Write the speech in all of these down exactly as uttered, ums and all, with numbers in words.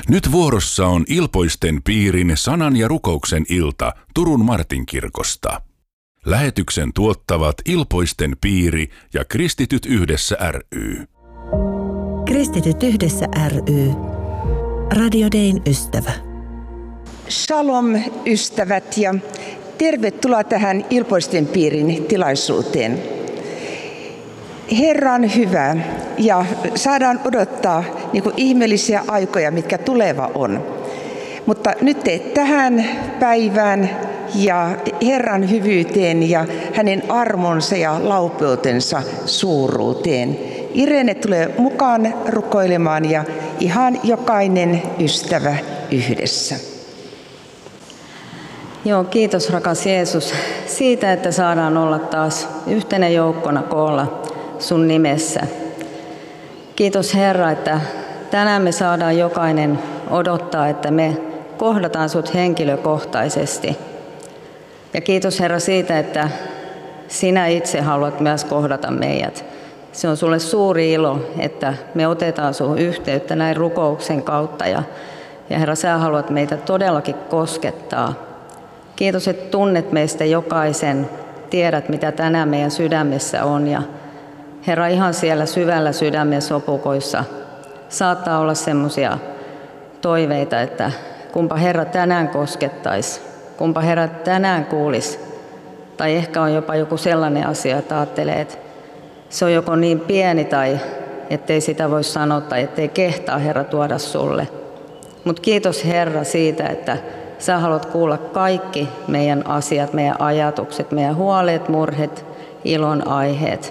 Nyt vuorossa on Ilpoisten piirin sanan ja rukouksen ilta Turun Martinkirkosta. Lähetyksen tuottavat Ilpoisten piiri ja Kristityt yhdessä ry. Kristityt yhdessä ry. Radio Dayn ystävä. Shalom ystävät ja tervetuloa tähän Ilpoisten piirin tilaisuuteen. Herra on hyvä ja saadaan odottaa niin kuin ihmeellisiä aikoja, mitkä tuleva on. Mutta nyt tähän päivään ja Herran hyvyyteen ja hänen armonsa ja laupeutensa suuruuteen. Irene tulee mukaan rukoilemaan ja ihan jokainen ystävä yhdessä. Joo, kiitos rakas Jeesus siitä, että saadaan olla taas yhtenä joukkona koolla sun nimessä. Kiitos Herra, että tänään me saadaan jokainen odottaa, että me kohdataan sut henkilökohtaisesti. Ja kiitos Herra siitä, että sinä itse haluat myös kohdata meidät. Se on sulle suuri ilo, että me otetaan sun yhteyttä näin rukouksen kautta. Ja, ja Herra, sä haluat meitä todellakin koskettaa. Kiitos, että tunnet meistä jokaisen, tiedät mitä tänään meidän sydämessä on. Ja Herra, ihan siellä syvällä sydämen sopukoissa saattaa olla semmoisia toiveita, että kumpa Herra tänään koskettaisi, kumpa Herra tänään kuulisi. Tai ehkä on jopa joku sellainen asia, että ajattelee, että se on joko niin pieni tai ettei sitä voi sanoa tai ettei kehtaa Herra tuoda sulle. Mutta kiitos Herra siitä, että sä haluat kuulla kaikki meidän asiat, meidän ajatukset, meidän huolet, murhet, ilon aiheet.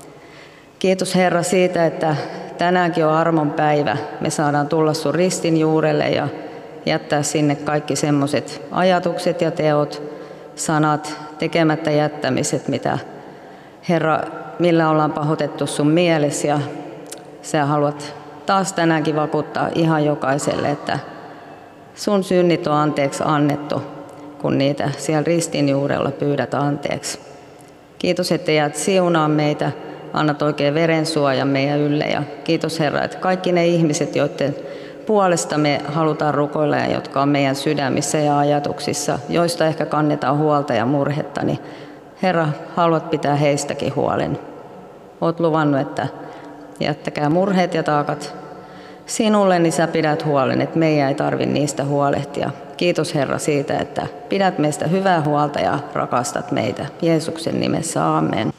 Kiitos Herra siitä, että tänäänkin on armon päivä. Me saadaan tulla sun ristin juurelle ja jättää sinne kaikki semmoiset ajatukset ja teot, sanat, tekemättä jättämiset, mitä Herra, millä ollaan pahoitettu sun mielessä. Ja sä haluat taas tänäänkin vakuuttaa ihan jokaiselle, että sun synnit on anteeksi annettu, kun niitä siellä ristin juurella pyydät anteeksi. Kiitos, että jäät siunaa meitä. Annat oikein verensuojan meidän ylle ja kiitos Herra, että kaikki ne ihmiset, joiden puolesta me halutaan rukoilla ja jotka on meidän sydämissä ja ajatuksissa, joista ehkä kannetaan huolta ja murhetta, niin Herra, haluat pitää heistäkin huolen. Oot luvannut, että jättäkää murheet ja taakat sinulle, niin sä pidät huolen, että meidän ei tarvitse niistä huolehtia. Kiitos Herra siitä, että pidät meistä hyvää huolta ja rakastat meitä. Jeesuksen nimessä, aamen.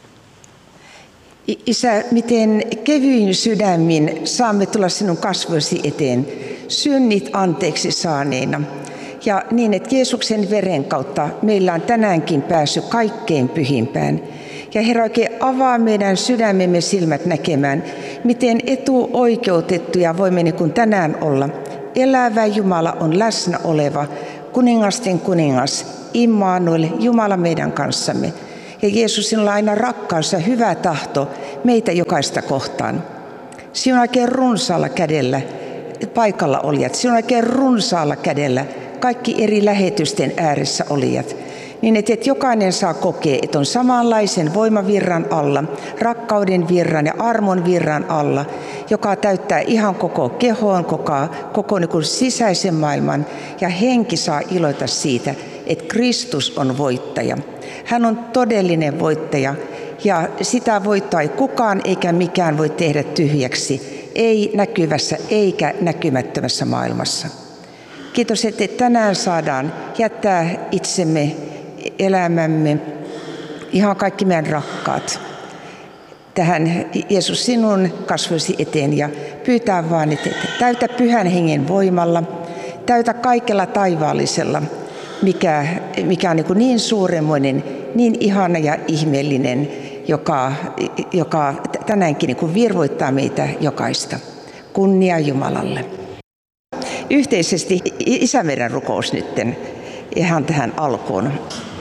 Isä, miten kevyin sydämin saamme tulla sinun kasvoisi eteen, synnit anteeksi saaneina. Ja niin, että Jeesuksen veren kautta meillä on tänäänkin päässyt kaikkein pyhimpään. Ja Herra, oikein avaa meidän sydämemme silmät näkemään, miten etuoikeutettuja voimme niin kuin tänään olla. Elävä Jumala on läsnä oleva, kuningasten kuningas, Immanuel, Jumala meidän kanssamme. Ja Jeesus, sinulla on aina rakkaus ja hyvä tahto meitä jokaista kohtaan. Sinun on oikein runsaalla kädellä paikalla olijat. Sinun on oikein runsaalla kädellä kaikki eri lähetysten ääressä olijat. Niin, että jokainen saa kokea, että on samanlaisen voimavirran alla, rakkauden virran ja armon virran alla, joka täyttää ihan koko kehoon, koko, koko niin kuin sisäisen maailman. Ja henki saa iloita siitä, että Kristus on voittaja. Hän on todellinen voittaja ja sitä voittoa ei kukaan eikä mikään voi tehdä tyhjäksi, ei näkyvässä eikä näkymättömässä maailmassa. Kiitos, että tänään saadaan jättää itsemme, elämämme, ihan kaikki meidän rakkaat tähän Jeesus sinun kasvoisi eteen ja pyytää vaan, että täytä pyhän hengen voimalla, täytä kaikella taivaallisella, mikä, mikä on niin, niin suuremmoinen, niin ihana ja ihmeellinen, joka, joka tänäänkin niin kuin virvoittaa meitä jokaista. Kunnia Jumalalle. Yhteisesti Isä meidän rukous nytten ihan tähän alkuun.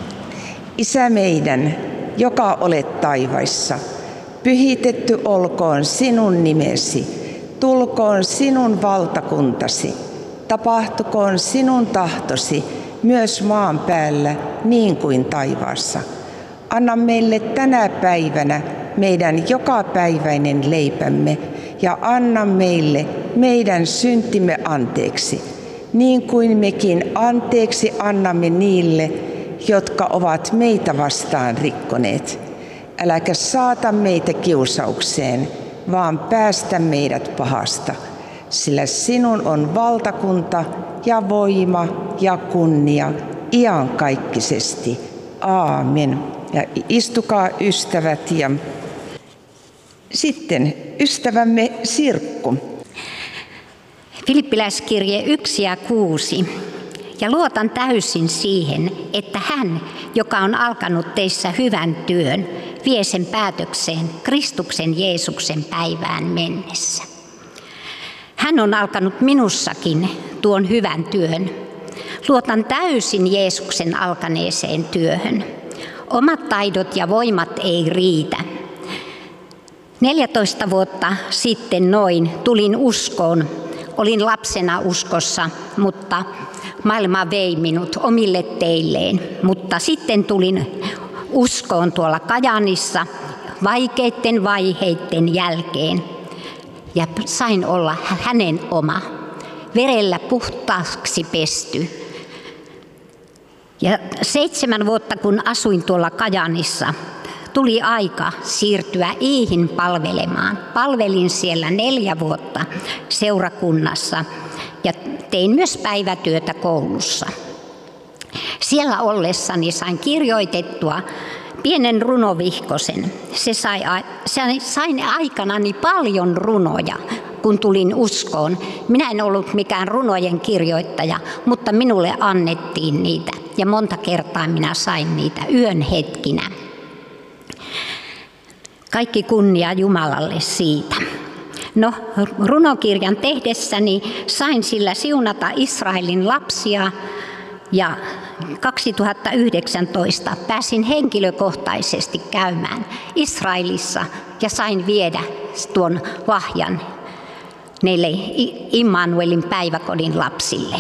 Isä meidän, joka olet taivaissa, pyhitetty olkoon sinun nimesi, tulkoon sinun valtakuntasi, tapahtukoon sinun tahtosi myös maan päällä niin kuin taivaassa. Anna meille tänä päivänä meidän jokapäiväinen leipämme ja anna meille meidän syntimme anteeksi, niin kuin mekin anteeksi annamme niille, jotka ovat meitä vastaan rikkoneet. Äläkä saata meitä kiusaukseen, vaan päästä meidät pahasta, sillä sinun on valtakunta ja voima ja kunnia iankaikkisesti. Aamen. Ja istukaa ystävät ja sitten ystävämme Sirkku. Filippiläiskirje yksi ja kuusi. Ja luotan täysin siihen, että hän, joka on alkanut teissä hyvän työn, vie sen päätökseen Kristuksen Jeesuksen päivään mennessä. Hän on alkanut minussakin tuon hyvän työn. Luotan täysin Jeesuksen alkaneeseen työhön. Omat taidot ja voimat ei riitä. neljätoista vuotta sitten noin tulin uskoon. Olin lapsena uskossa, mutta maailma vei minut omille teilleen. Mutta sitten tulin uskoon tuolla Kajaanissa vaikeiden vaiheiden jälkeen. Ja sain olla hänen oma, verellä puhtaaksi pesty. Ja seitsemän vuotta kun asuin tuolla Kajaanissa, tuli aika siirtyä Iihin palvelemaan. Palvelin siellä neljä vuotta seurakunnassa ja tein myös päivätyötä koulussa. Siellä ollessani sain kirjoitettua pienen runovihkosen. Se sai, sain aikanani paljon runoja, kun tulin uskoon. Minä en ollut mikään runojen kirjoittaja, mutta minulle annettiin niitä ja monta kertaa minä sain niitä yön hetkinä. Kaikki kunnia Jumalalle siitä. No, runokirjan tehdessäni sain sillä siunata Israelin lapsia ja kaksituhattayhdeksäntoista pääsin henkilökohtaisesti käymään Israelissa ja sain viedä tuon lahjan neille Immanuelin päiväkodin lapsille.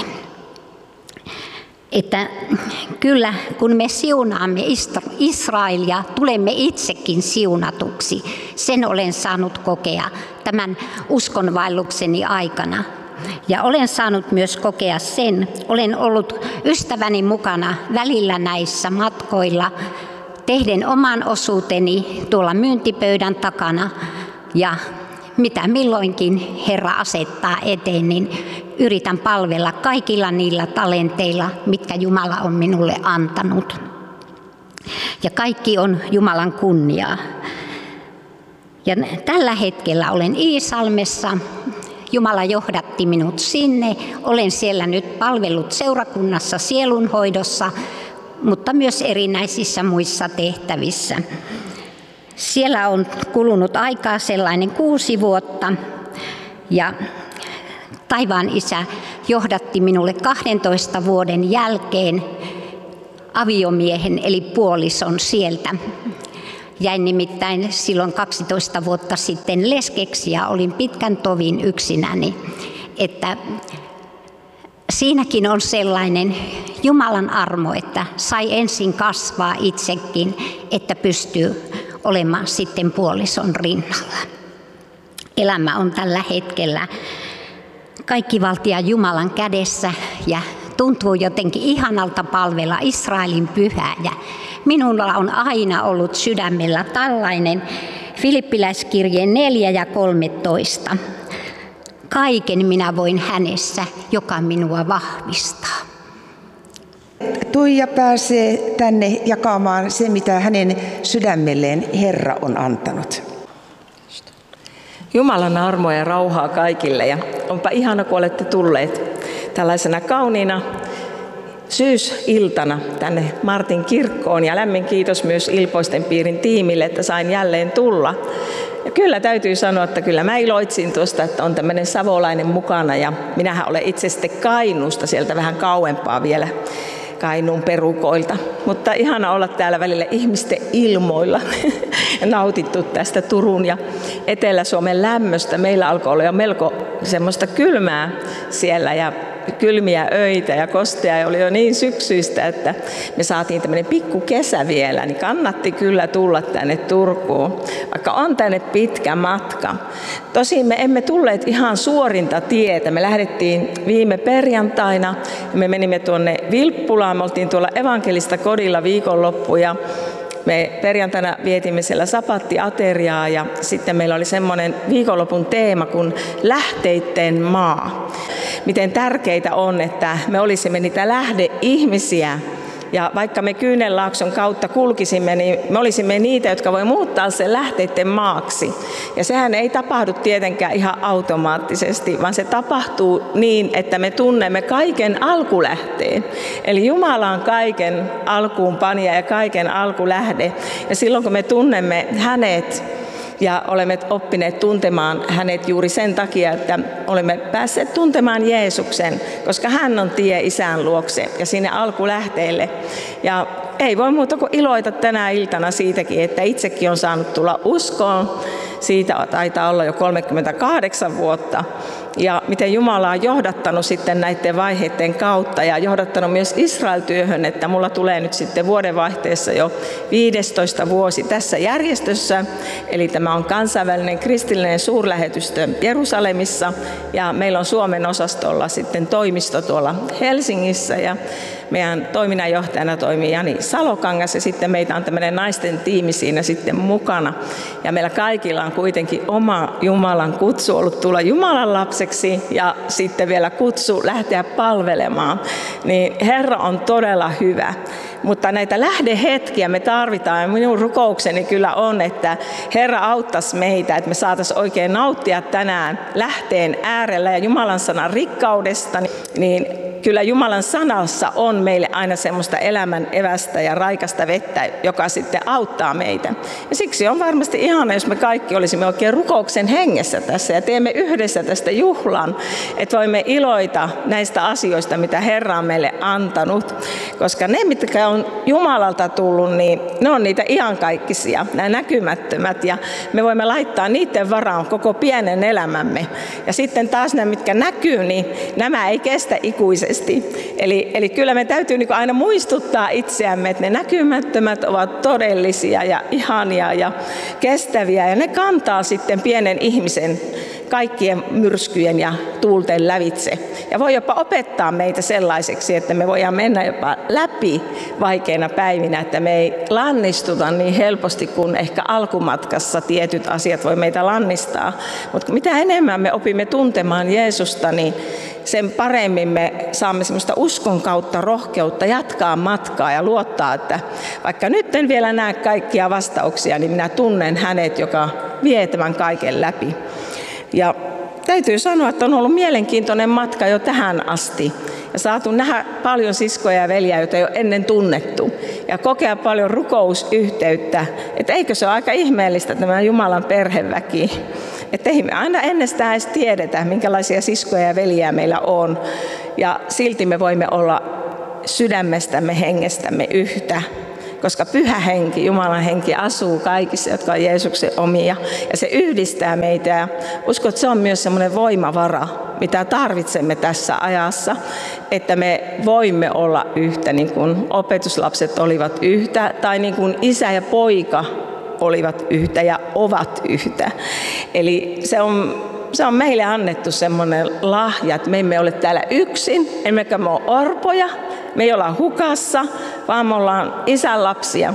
Että kyllä kun me siunaamme Israelia, tulemme itsekin siunatuksi. Sen olen saanut kokea tämän uskonvaellukseni aikana. Ja olen saanut myös kokea sen, olen ollut ystäväni mukana välillä näissä matkoilla, tehden oman osuuteni tuolla myyntipöydän takana ja mitä milloinkin Herra asettaa eteen, niin yritän palvella kaikilla niillä talenteilla, mitkä Jumala on minulle antanut. Ja kaikki on Jumalan kunniaa. Ja tällä hetkellä olen Iisalmessa. Jumala johdatti minut sinne. Olen siellä nyt palvellut seurakunnassa sielunhoidossa, mutta myös erinäisissä muissa tehtävissä. Siellä on kulunut aikaa sellainen kuusi vuotta ja taivaan Isä johdatti minulle kahdentoista vuoden jälkeen aviomiehen eli puolison sieltä. Jäin nimittäin silloin kaksitoista vuotta sitten leskeksi ja olin pitkän tovin yksinäni, että siinäkin on sellainen Jumalan armo, että sai ensin kasvaa itsekin, että pystyy olemaan sitten puolison rinnalla. Elämä on tällä hetkellä kaikkivaltiaan Jumalan kädessä ja tuntuu jotenkin ihanalta palvella Israelin pyhää. Ja minulla on aina ollut sydämellä tällainen Filippiläiskirje neljä ja kolmetoista. Kaiken minä voin hänessä, joka minua vahvistaa. Tuija pääsee tänne jakamaan se, mitä hänen sydämelleen Herra on antanut. Jumalan armoa ja rauhaa kaikille ja onpa ihana, kun olette tulleet tällaisena kauniina syysiltana tänne Martin kirkkoon ja lämmin kiitos myös Ilpoisten piirin tiimille, että sain jälleen tulla. Ja kyllä täytyy sanoa, että kyllä mä iloitsin tuosta, että on tämmöinen savolainen mukana ja minähän olen itse sitten Kainuusta sieltä vähän kauempaa vielä Kainuun perukoilta. Mutta ihana olla täällä välillä ihmisten ilmoilla ja nautittu tästä Turun ja Etelä-Suomen lämmöstä. Meillä alkoi olla jo melko semmoista kylmää siellä ja kylmiä öitä ja kostea ja oli jo niin syksyistä, että me saatiin tämmöinen pikku kesä vielä, niin kannatti kyllä tulla tänne Turkuun, vaikka on tänne pitkä matka. Tosin me emme tulleet ihan suorinta tietä. Me lähdettiin viime perjantaina ja me menimme tuonne Vilppulaan. Me oltiin tuolla evankelista kodilla viikonloppu ja me perjantaina vietimme siellä sapattiateriaa ja sitten meillä oli semmoinen viikonlopun teema kuin lähteitten maa. Miten tärkeitä on, että me olisimme niitä lähdeihmisiä. Ja vaikka me Kyynenlaakson kautta kulkisimme, niin me olisimme niitä, jotka voi muuttaa sen lähteitten maaksi. Ja sehän ei tapahdu tietenkään ihan automaattisesti, vaan se tapahtuu niin, että me tunnemme kaiken alkulähteen. Eli Jumala on kaiken alkuunpanija ja kaiken alkulähde. Ja silloin kun me tunnemme hänet, ja olemme oppineet tuntemaan hänet juuri sen takia, että olemme päässeet tuntemaan Jeesuksen, koska hän on tie Isän luokse ja sinne alkulähteelle. Ja ei voi muuta kuin iloita tänä iltana siitäkin, että itsekin on saanut tulla uskoon. Siitä taitaa olla jo kolmekymmentäkahdeksan vuotta. Ja miten Jumala on johdattanut sitten näiden vaiheiden kautta ja johdattanut myös Israel-työhön, että mulla tulee nyt sitten vuodenvaihteessa jo viidestoista vuosi tässä järjestössä. Eli tämä on kansainvälinen kristillinen suurlähetystö Jerusalemissa ja meillä on Suomen osastolla sitten toimisto tuolla Helsingissä ja meidän toiminnanjohtajana toimii Jani Salokangas ja sitten meitä on tämmöinen naisten tiimi siinä sitten mukana. Ja meillä kaikilla on kuitenkin oma Jumalan kutsu ollut tulla Jumalan lapseksi ja sitten vielä kutsu lähteä palvelemaan. Niin Herra on todella hyvä. Mutta näitä lähdehetkiä me tarvitaan ja minun rukoukseni kyllä on, että Herra auttaisi meitä, että me saataisiin oikein nauttia tänään lähteen äärellä ja Jumalan sanan rikkaudesta, niin kyllä Jumalan sanassa on meille aina semmoista elämän evästä ja raikasta vettä, joka sitten auttaa meitä. Ja siksi on varmasti ihana, jos me kaikki olisimme oikein rukouksen hengessä tässä ja teemme yhdessä tästä juhlan, että voimme iloita näistä asioista, mitä Herra on meille antanut. Koska ne, mitkä on Jumalalta tullut, niin ne on niitä iankaikkisia, nämä näkymättömät. Ja me voimme laittaa niiden varaan koko pienen elämämme. Ja sitten taas nämä, mitkä näkyy, niin nämä ei kestä ikuisesti. Eli, eli kyllä me täytyy niin kuin aina muistuttaa itseämme, että ne näkymättömät ovat todellisia ja ihania ja kestäviä. Ja ne kantaa sitten pienen ihmisen kaikkien myrskyjen ja tuulten lävitse. Ja voi jopa opettaa meitä sellaiseksi, että me voidaan mennä jopa läpi vaikeina päivinä, että me ei lannistuta niin helposti kuin ehkä alkumatkassa tietyt asiat voi meitä lannistaa. Mutta mitä enemmän me opimme tuntemaan Jeesusta, niin sen paremmin me saamme semmoista uskon kautta rohkeutta jatkaa matkaa ja luottaa, että vaikka nyt en vielä näe kaikkia vastauksia, niin minä tunnen hänet, joka vie tämän kaiken läpi. Ja täytyy sanoa, että on ollut mielenkiintoinen matka jo tähän asti. Ja saatu nähdä paljon siskoja ja veljiä, joita ei ole ennen tunnettu. Ja kokea paljon rukousyhteyttä. Että eikö se ole aika ihmeellistä tämä Jumalan perheväki. Että ei me aina ennestään edes tiedetä, minkälaisia siskoja ja veljiä meillä on. Ja silti me voimme olla sydämestämme, hengestämme yhtä. Koska pyhä henki, Jumalan henki asuu kaikissa, jotka on Jeesuksen omia. Ja se yhdistää meitä. Ja uskon, että se on myös semmoinen voimavara, mitä tarvitsemme tässä ajassa. Että me voimme olla yhtä, niin kuin opetuslapset olivat yhtä. Tai niin kuin isä ja poika olivat yhtä ja ovat yhtä. Eli se on, se on meille annettu semmoinen lahja, että me emme ole täällä yksin, emmekä me ole orpoja. Me ei olla hukassa, vaan me ollaan isän lapsia.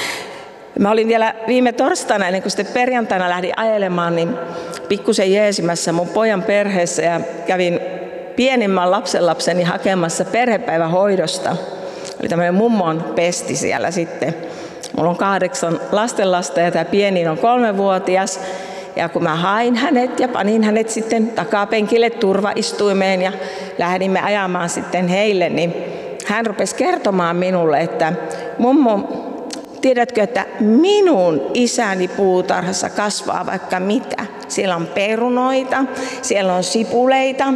Mä olin vielä viime torstaina, ennen kuin sitten perjantaina lähdin ajelemaan, niin pikkusen jeesimässä mun pojan perheessä ja kävin pienimmän lapsenlapseni hakemassa perhepäivähoidosta. Oli tämmöinen mummon pesti siellä sitten. Mulla on kahdeksan lastenlasta ja tämä pieni on kolmevuotias. Ja kun mä hain hänet ja panin hänet sitten takapenkille turvaistuimeen ja lähdimme ajamaan sitten heille, niin hän rupesi kertomaan minulle, että mummo, tiedätkö, että minun isäni puutarhassa kasvaa vaikka mitä. Siellä on perunoita, siellä on sipuleita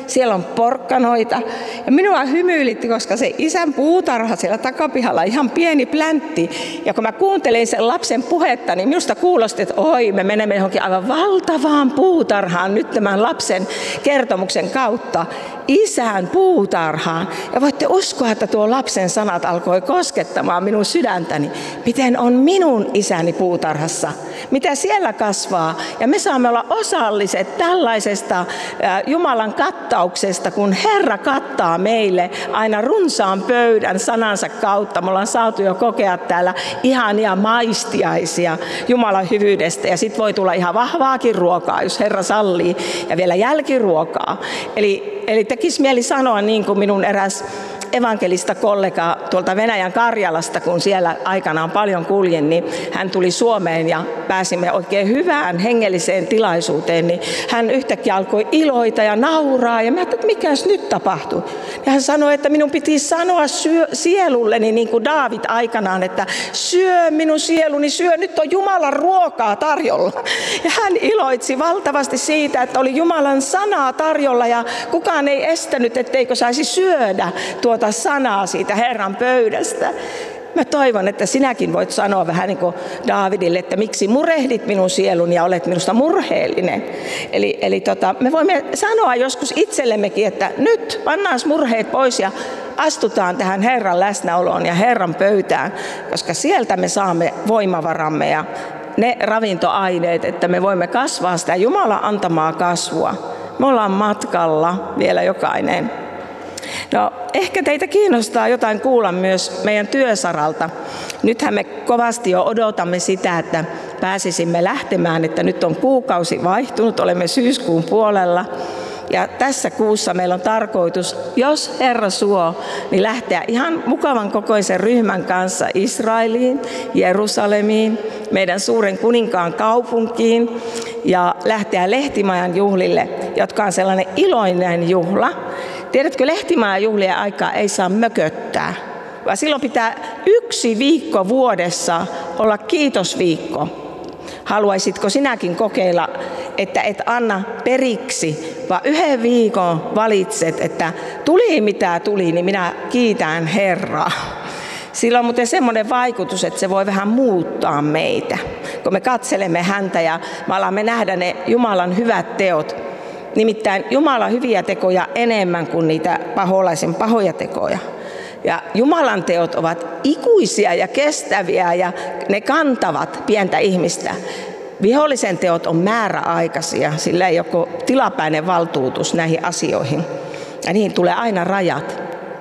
siellä on porkkanoita. Ja minua hymyilitti, koska se isän puutarha siellä takapihalla, ihan pieni pläntti. Ja kun mä kuuntelin sen lapsen puhetta, niin minusta kuulosti, että oi, me menemme johonkin aivan valtavaan puutarhaan nyt tämän lapsen kertomuksen kautta. Isän puutarhaan. Ja voitte uskoa, että tuo lapsen sanat alkoi koskettamaan minun sydäntäni. Miten on minun isäni puutarhassa? Mitä siellä kasvaa? Ja me saamme olla osalliset tällaisesta Jumalan kattauksesta, kun Herra kattaa meille aina runsaan pöydän sanansa kautta. Me ollaan saatu jo kokea täällä ihania maistiaisia Jumalan hyvyydestä. Ja sitten voi tulla ihan vahvaakin ruokaa, jos Herra sallii. Ja vielä jälkiruokaa. Eli, eli tekisi mieli sanoa niin kuin minun eräs evankelista kollega tuolta Venäjän Karjalasta, kun siellä aikanaan paljon kuljen, niin hän tuli Suomeen ja pääsimme oikein hyvään hengelliseen tilaisuuteen, niin hän yhtäkkiä alkoi iloita ja nauraa ja mä ajattelin, että mikäs nyt tapahtui. Ja hän sanoi, että minun piti sanoa syö, sielulleni niin kuin Daavid aikanaan, että syö minun sieluni, syö, nyt on Jumalan ruokaa tarjolla. Ja hän iloitsi valtavasti siitä, että oli Jumalan sanaa tarjolla ja kukaan ei estänyt, etteikö saisi syödä tuota sanaa siitä Herran pöydästä. Mä toivon, että sinäkin voit sanoa vähän niin kuin Daavidille, että miksi murehdit minun sieluni ja olet minusta murheellinen. Eli, eli tota, me voimme sanoa joskus itsellemmekin, että nyt pannaan murheet pois ja astutaan tähän Herran läsnäoloon ja Herran pöytään, koska sieltä me saamme voimavaramme ja ne ravintoaineet, että me voimme kasvaa sitä Jumalan antamaa kasvua. Me ollaan matkalla vielä jokainen. No, ehkä teitä kiinnostaa jotain kuulla myös meidän työsaralta. Nythän me kovasti jo odotamme sitä, että pääsisimme lähtemään, että nyt on kuukausi vaihtunut, olemme syyskuun puolella. Ja tässä kuussa meillä on tarkoitus, jos Herra suo, niin lähteä ihan mukavan kokoisen ryhmän kanssa Israeliin, Jerusalemiin, meidän suuren kuninkaan kaupunkiin ja lähteä Lehtimajan juhlille, jotka on sellainen iloinen juhla. Tiedätkö, Lehtimajan juhlien aikaa ei saa mököttää, vaan silloin pitää yksi viikko vuodessa olla kiitosviikko. Haluaisitko sinäkin kokeilla, että et anna periksi, vaan yhden viikon valitset, että tuli mitä tuli, niin minä kiitän Herraa. Sillä on muuten semmoinen vaikutus, että se voi vähän muuttaa meitä. Kun me katselemme häntä ja me alamme nähdä ne Jumalan hyvät teot, nimittäin Jumalan hyviä tekoja enemmän kuin niitä paholaisen pahoja tekoja. Ja Jumalan teot ovat ikuisia ja kestäviä ja ne kantavat pientä ihmistä. Vihollisen teot on määräaikaisia, sillä ei ole tilapäinen valtuutus näihin asioihin. Ja niihin tulee aina rajat.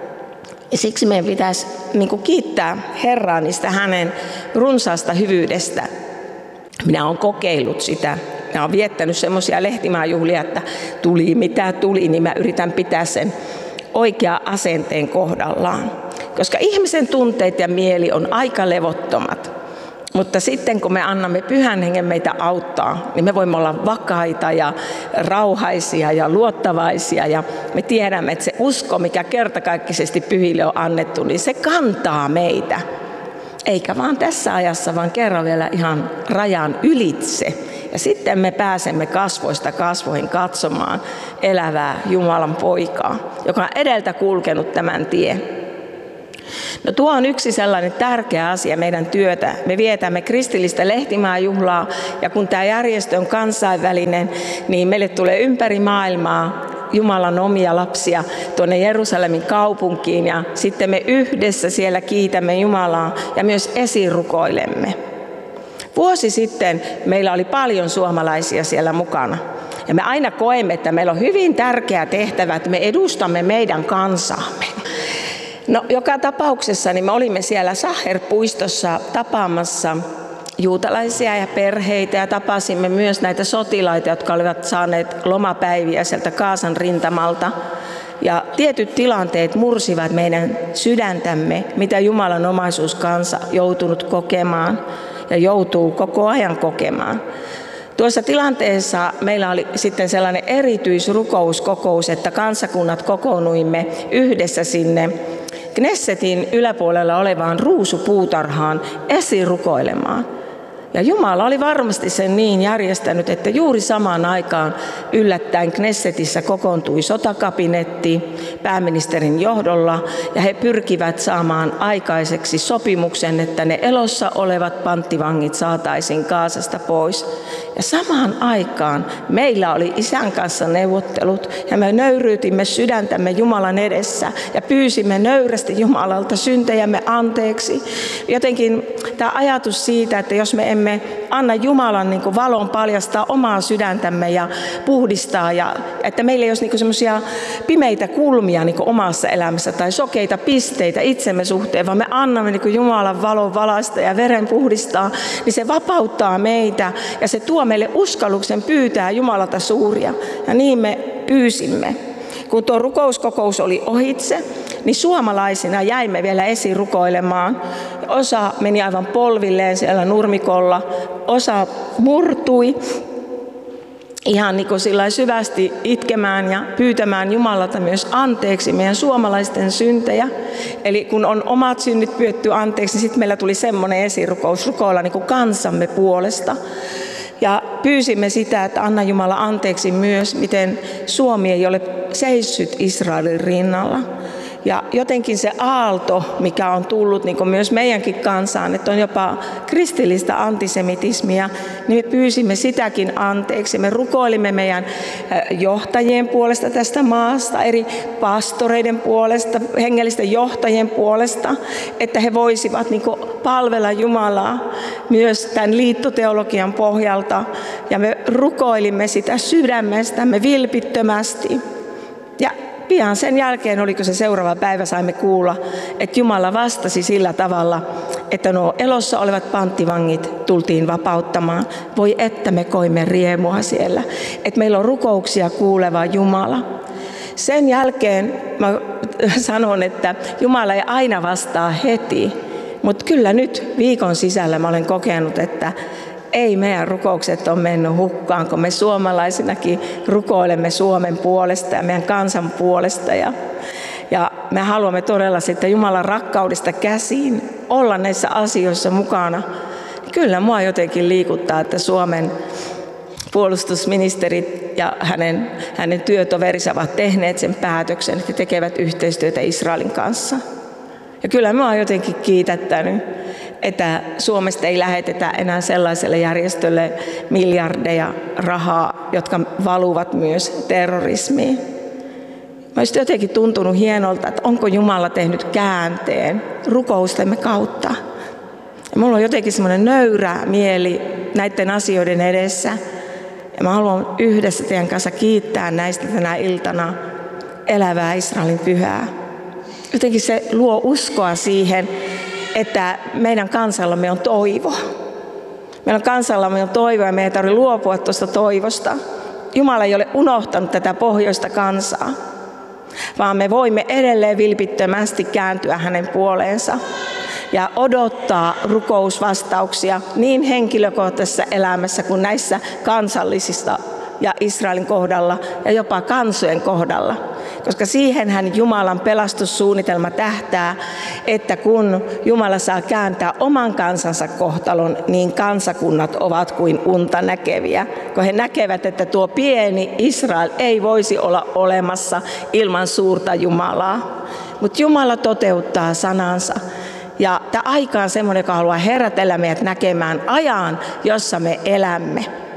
Ja siksi meidän pitäisi niin kuin kiittää Herraa niistä hänen runsaasta hyvyydestä. Minä olen kokeillut sitä. Minä olen viettänyt semmoisia lehtimaajuhlia, että tuli mitä tuli, niin mä yritän pitää sen oikea asenteen kohdallaan. Koska ihmisen tunteet ja mieli on aika levottomat. Mutta sitten kun me annamme Pyhän Hengen meitä auttaa, niin me voimme olla vakaita ja rauhaisia ja luottavaisia. Ja me tiedämme, että se usko, mikä kertakaikkisesti pyhille on annettu, niin se kantaa meitä. Eikä vaan tässä ajassa, vaan kerran vielä ihan rajan ylitse. Ja sitten me pääsemme kasvoista kasvoihin katsomaan elävää Jumalan poikaa, joka on edeltä kulkenut tämän tien. No tuo on yksi sellainen tärkeä asia meidän työtä. Me vietämme kristillistä lehtimaajuhlaa ja kun tämä järjestö on kansainvälinen, niin meille tulee ympäri maailmaa Jumalan omia lapsia tuonne Jerusalemin kaupunkiin ja sitten me yhdessä siellä kiitämme Jumalaa ja myös esirukoilemme. Vuosi sitten meillä oli paljon suomalaisia siellä mukana. Ja me aina koemme, että meillä on hyvin tärkeä tehtävä, että me edustamme meidän kansaamme. No, joka tapauksessa niin me olimme siellä Saher-puistossa tapaamassa juutalaisia ja perheitä ja tapasimme myös näitä sotilaita, jotka olivat saaneet lomapäiviä sieltä Gazan rintamalta. Ja tietyt tilanteet mursivat meidän sydäntämme, mitä Jumalan omaisuuskansa joutunut kokemaan ja joutuu koko ajan kokemaan. Tuossa tilanteessa meillä oli sitten sellainen erityisrukouskokous, että kansakunnat kokoonnuimme yhdessä sinne Knessetin yläpuolella olevaan ruusupuutarhaan esirukoilemaan. Ja Jumala oli varmasti sen niin järjestänyt, että juuri samaan aikaan yllättäen Knessetissä kokoontui sotakabinetti pääministerin johdolla, ja he pyrkivät saamaan aikaiseksi sopimuksen, että ne elossa olevat panttivangit saataisiin Gazasta pois. Ja samaan aikaan meillä oli isän kanssa neuvottelut, ja me nöyryytimme sydäntämme Jumalan edessä ja pyysimme nöyrästi Jumalalta syntejämme anteeksi. Jotenkin tämä ajatus siitä, että jos me emme anna Jumalan niin kuin valon paljastaa omaa sydäntämme ja puhdistaa, ja että meillä ei olisi niin semmoisia pimeitä kulmia niin kuin omassa elämässä tai sokeita pisteitä itsemme suhteen, vaan me annamme niin kuin Jumalan valon valaista ja veren puhdistaa, niin se vapauttaa meitä ja se tuo meille uskalluksen pyytää Jumalalta suuria. Ja niin me pyysimme. Kun tuo rukouskokous oli ohitse, niin suomalaisina jäimme vielä esirukoilemaan. Osa meni aivan polvilleen siellä nurmikolla, osa murtui ihan niin kuin sillä syvästi itkemään ja pyytämään Jumalalta myös anteeksi meidän suomalaisten syntejä. Eli kun on omat synnit pyydetty anteeksi, niin sitten meillä tuli semmoinen esirukous rukoilla niin kuin kansamme puolesta. Ja pyysimme sitä, että anna Jumala anteeksi myös, miten Suomi ei ole seissyt Israelin rinnalla. Ja jotenkin se aalto, mikä on tullut niin kuin myös meidänkin kansaan, että on jopa kristillistä antisemitismia, niin me pyysimme sitäkin anteeksi. Me rukoilimme meidän johtajien puolesta tästä maasta, eri pastoreiden puolesta, hengellisten johtajien puolesta, että he voisivat niin kuin palvella Jumalaa myös tämän liittoteologian pohjalta. Ja me rukoilimme sitä sydämestämme vilpittömästi. Ja pian sen jälkeen, oliko se seuraava päivä, saimme kuulla, että Jumala vastasi sillä tavalla, että nuo elossa olevat panttivangit tultiin vapauttamaan. Voi että me koimme riemua siellä, että meillä on rukouksia kuuleva Jumala. Sen jälkeen mä sanon, että Jumala ei aina vastaa heti, mutta kyllä nyt viikon sisällä mä olen kokenut, että ei meidän rukoukset ole mennyt hukkaan, kun me suomalaisinakin rukoilemme Suomen puolesta ja meidän kansan puolesta. Ja, ja me haluamme todella sitten Jumalan rakkaudesta käsiin olla näissä asioissa mukana. Kyllä mua jotenkin liikuttaa, että Suomen puolustusministerit ja hänen, hänen työtoverinsa ovat tehneet sen päätöksen, että tekevät yhteistyötä Israelin kanssa. Ja kyllä minua on jotenkin kiitättänyt, että Suomesta ei lähetetä enää sellaiselle järjestölle miljardeja rahaa, jotka valuvat myös terrorismiin. Olisi jotenkin tuntunut hienolta, että onko Jumala tehnyt käänteen rukoustemme kautta. Ja minulla on jotenkin semmoinen nöyrä mieli näiden asioiden edessä. Ja mä haluan yhdessä teidän kanssa kiittää näistä tänä iltana elävää Israelin pyhää. Jotenkin se luo uskoa siihen, että meidän kansallamme on toivo. Meidän kansallamme on toivo ja meidän ei tarvitse luopua tuosta toivosta. Jumala ei ole unohtanut tätä pohjoista kansaa, vaan me voimme edelleen vilpittömästi kääntyä hänen puoleensa ja odottaa rukousvastauksia niin henkilökohtaisessa elämässä kuin näissä kansallisissa ja Israelin kohdalla ja jopa kansojen kohdalla. Koska siihenhän Jumalan pelastussuunnitelma tähtää, että kun Jumala saa kääntää oman kansansa kohtalon, niin kansakunnat ovat kuin unta näkeviä. Kun he näkevät, että tuo pieni Israel ei voisi olla olemassa ilman suurta Jumalaa. Mutta Jumala toteuttaa sanansa. Ja tämä aika on semmoinen, joka haluaa herätellä meidät näkemään ajan, jossa me elämme.